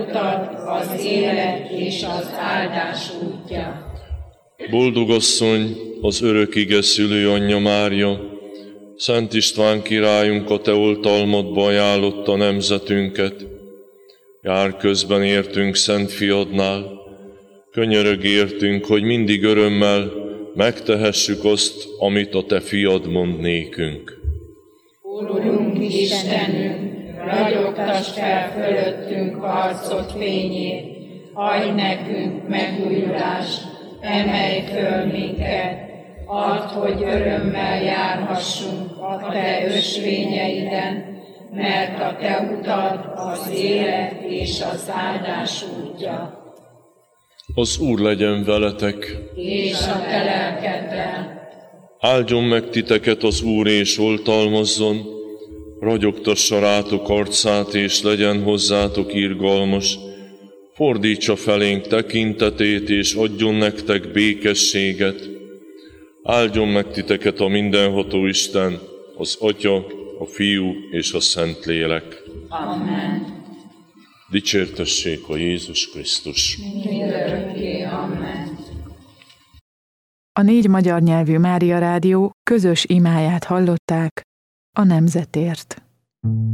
utat, az élet és az áldás útja. Boldog asszony, az örök ige szülőanyja Mária, Szent István királyunk a te oltalmadba ajánlotta nemzetünket. Jár közben értünk Szent Fiadnál, könyörög értünk, hogy mindig örömmel megtehessük azt, amit a te fiad mond nékünk. Urunk Istenünk, ragyogtass fel fölöttünk arcod fényét, adj nekünk megújulást, emelj föl minket, add, hogy örömmel járhassunk a te ösvényeiden, mert a te utad az élet és az áldás útja. Az Úr legyen veletek, És a te lelkeddel. áldjon meg titeket az Úr és oltalmazzon, ragyogtassa rátok arcát és legyen hozzátok irgalmas, fordítsa felénk tekintetét és adjon nektek békességet. Áldjon meg titeket a mindenható Isten, az Atya, a Fiú és a Szentlélek. Amen. Dicsértessék a Jézus Krisztus. Mindörökké. Amen. A 4 magyar nyelvű Mária Rádió közös imáját hallották a nemzetért.